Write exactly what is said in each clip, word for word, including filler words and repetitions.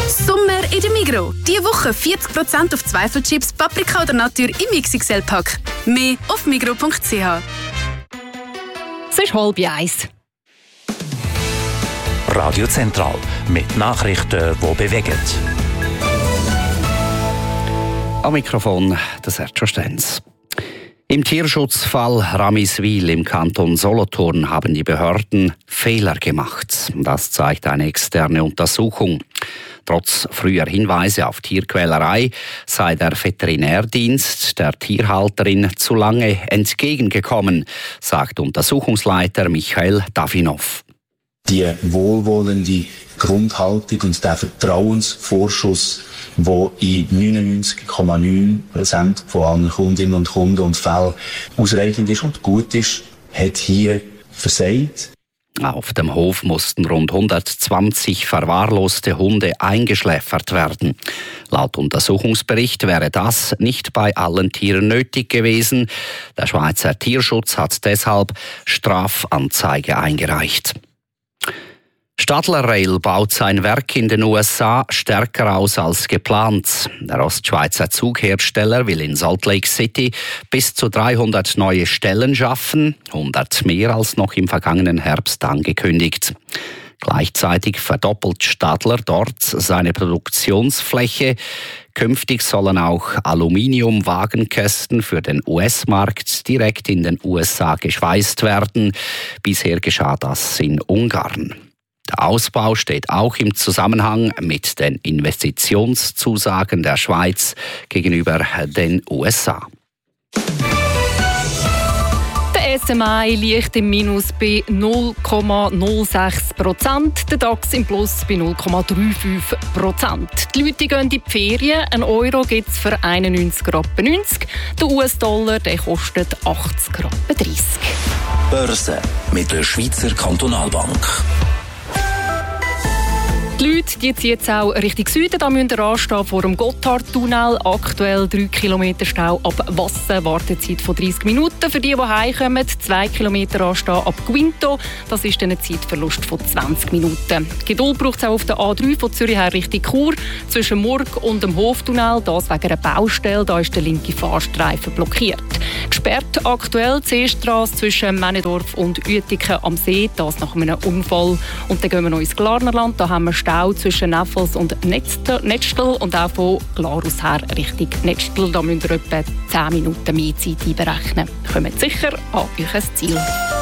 Sommer in der Migros. Diese Woche vierzig Prozent auf Zweifelchips, Paprika oder Natur im X X L-Pack. Mehr auf migros punkt c h. Es ist halb eins. Radio Zentral mit Nachrichten, die bewegen. Am Mikrofon der Sergio Stenz. Im Tierschutzfall Ramiswil im Kanton Solothurn haben die Behörden Fehler gemacht. Das zeigt eine externe Untersuchung. Trotz früher Hinweise auf Tierquälerei sei der Veterinärdienst der Tierhalterin zu lange entgegengekommen, sagt Untersuchungsleiter Michael Davinov. Die wohlwollende Grundhaltung und der Vertrauensvorschuss, der in neunundneunzig Komma neun Prozent von allen Kundinnen und Kunden und Fällen ausreichend ist und gut ist, hat hier versagt. Auf dem Hof mussten rund hundertzwanzig verwahrloste Hunde eingeschläfert werden. Laut Untersuchungsbericht wäre das nicht bei allen Tieren nötig gewesen. Der Schweizer Tierschutz hat deshalb Strafanzeige eingereicht. Stadler Rail baut sein Werk in den U S A stärker aus als geplant. Der Ostschweizer Zughersteller will in Salt Lake City bis zu dreihundert neue Stellen schaffen, hundert mehr als noch im vergangenen Herbst angekündigt. Gleichzeitig verdoppelt Stadler dort seine Produktionsfläche. Künftig sollen auch Aluminiumwagenkästen für den U S-Markt direkt in den U S A geschweißt werden. Bisher geschah das in Ungarn. Der Ausbau steht auch im Zusammenhang mit den Investitionszusagen der Schweiz gegenüber den U S A. Der S M I liegt im Minus bei null Komma null sechs Prozent, der DAX im Plus bei null Komma fünfunddreißig Prozent. Die Leute gehen in die Ferien, ein Euro gibt es für einundneunzig Rappen neunzig, der U S-Dollar der kostet achtzig Rappen dreißig. Börse mit der Schweizer Kantonalbank. Die Leute die ziehen jetzt auch Richtung Süden. Da müssen wir anstehen vor dem Gotthardtunnel. Aktuell drei Kilometer Stau ab Wassen. Wartezeit von dreißig Minuten. Für die, die heimkommen, zwei Kilometer anstehen ab Guinto. Das ist ein Zeitverlust von zwanzig Minuten. Geduld braucht es auch auf der A drei von Zürich her Richtung Chur. Zwischen Murg und dem Hoftunnel. Das wegen einer Baustelle. Da ist der linke Fahrstreifen blockiert. Gesperrt aktuell die Seestrasse zwischen Männedorf und Uetiken am See. Das nach einem Unfall. Und dann gehen wir noch ins Glarnerland. Da haben wir Stau zwischen Neffels und Netztel und auch von Glarus her Richtung Netztel. Da müsst ihr etwa zehn Minuten mehr Zeit einberechnen. Kommt sicher an euer Ziel.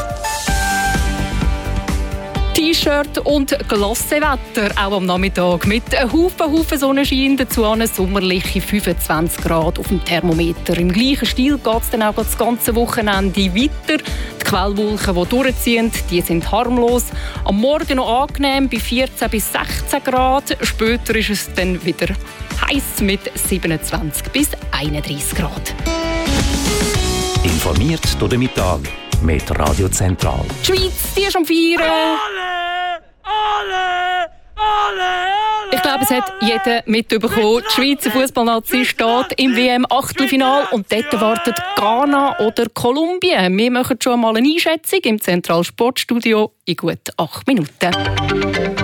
T-Shirt und Glassewetter, auch am Nachmittag. Mit einem Haufen, Haufen Sonnenschein, dazu eine sommerliche fünfundzwanzig Grad auf dem Thermometer. Im gleichen Stil geht es dann auch das ganze Wochenende weiter. Die Quellwolken, die durchziehen, die sind harmlos. Am Morgen noch angenehm bei vierzehn bis sechzehn Grad. Später ist es dann wieder heiß mit siebenundzwanzig bis einunddreißig Grad. Informiert durch den Mittag mit Radio Zentral. Die Schweiz, die ist am Feiern. Alle! Alle! Alle! Ich glaube, es hat jeder mitbekommen. Die Schweizer Fußballnazi steht im W M-Achtelfinale und dort wartet Ghana oder Kolumbien. Wir machen schon mal eine Einschätzung im Zentralsportstudio in gut acht Minuten.